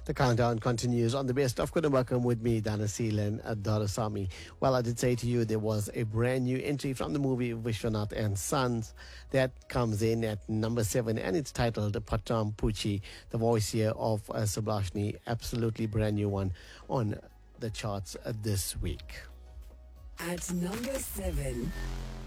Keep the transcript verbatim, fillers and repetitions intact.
The countdown continues on the best of Kudumbakam with me, Dana Seelan at Dorasami. Well, I did say to you there was a brand new entry from the movie Vishwanath and Sons that comes in at number seven, and it's titled Patram Puchi. The voice here of uh, Sublashni, absolutely brand new one on the charts uh, this week. At number seven.